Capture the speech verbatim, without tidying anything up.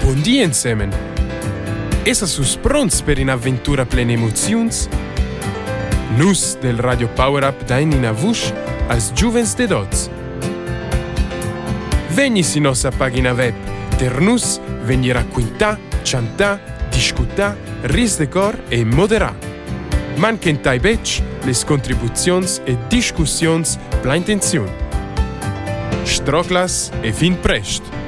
Buondì insieme! Essa sus pronts per un'avventura plena emozions? Nus del Radio Power Up dain in avush als giuvens de dots. Vegni si nostra pagina web, der nus vegni racquintà, chantà, discutà, ris de cor e moderà. Manquentai bec les contribuzions e discussions pla intenzion. Stroclas e fin prest!